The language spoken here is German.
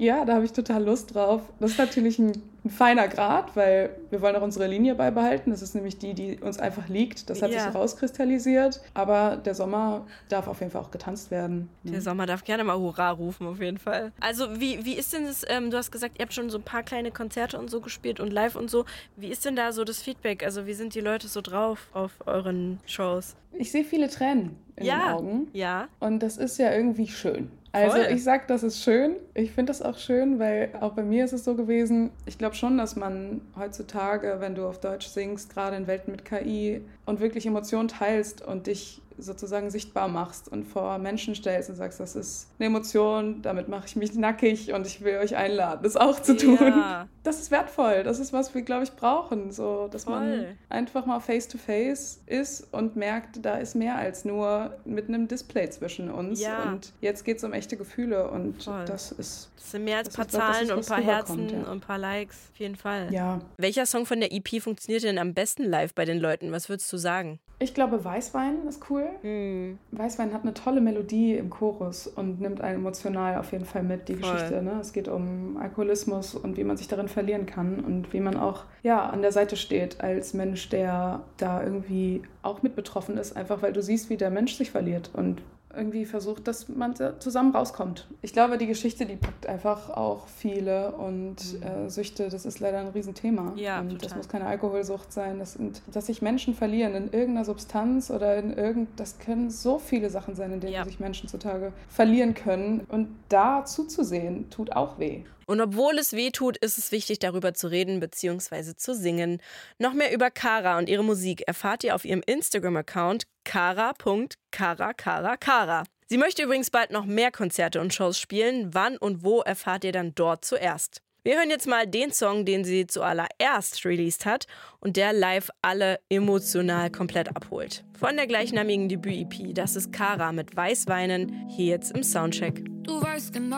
Ja, da habe ich total Lust drauf. Das ist natürlich ein feiner Grad, weil wir wollen auch unsere Linie beibehalten. Das ist nämlich die uns einfach liegt. Das hat sich so rauskristallisiert. Aber der Sommer darf auf jeden Fall auch getanzt werden. Der Sommer darf gerne mal Hurra rufen, auf jeden Fall. Also wie ist denn das, du hast gesagt, ihr habt schon so ein paar kleine Konzerte und so gespielt und live und so. Wie ist denn da so das Feedback? Also wie sind die Leute so drauf auf euren Shows? Ich sehe viele Tränen in den Augen. Ja. Und das ist ja irgendwie schön. Also ich sag, das ist schön. Ich finde das auch schön, weil auch bei mir ist es so gewesen, ich glaube schon, dass man heutzutage, wenn du auf Deutsch singst, gerade in Welten mit KI und wirklich Emotionen teilst und dich sozusagen sichtbar machst und vor Menschen stellst und sagst, das ist eine Emotion, damit mache ich mich nackig und ich will euch einladen, das auch zu tun. Das ist wertvoll. Das ist, was wir, glaube ich, brauchen. So, dass man einfach mal face-to-face ist und merkt, da ist mehr als nur mit einem Display zwischen uns. Ja. Und jetzt geht es um echte Gefühle und das sind mehr als ein paar Zahlen und ein paar Herzen und ein paar Likes. Auf jeden Fall. Ja. Welcher Song von der EP funktioniert denn am besten live bei den Leuten? Was würdest du sagen? Ich glaube, Weißwein ist cool. Weißwein hat eine tolle Melodie im Chorus und nimmt einen emotional auf jeden Fall mit, die Geschichte. Ne? Es geht um Alkoholismus und wie man sich darin verlieren kann und wie man auch an der Seite steht als Mensch, der da irgendwie auch mit betroffen ist, einfach weil du siehst, wie der Mensch sich verliert und irgendwie versucht, dass man zusammen rauskommt. Ich glaube, die Geschichte, die packt einfach auch viele und Süchte, das ist leider ein Riesenthema. Ja, und total. Das muss keine Alkoholsucht sein, dass sich Menschen verlieren in irgendeiner Substanz oder das können so viele Sachen sein, in denen sich Menschen zutage verlieren können und da zuzusehen, tut auch weh. Und obwohl es weh tut, ist es wichtig, darüber zu reden bzw. zu singen. Noch mehr über Kara und ihre Musik erfahrt ihr auf ihrem Instagram-Account kara.karakara. Sie möchte übrigens bald noch mehr Konzerte und Shows spielen. Wann und wo erfahrt ihr dann dort zuerst. Wir hören jetzt mal den Song, den sie zuallererst released hat und der live alle emotional komplett abholt. Von der gleichnamigen Debüt-EP, das ist Kara mit Weißweinen, hier jetzt im Soundcheck. Du weißt genau,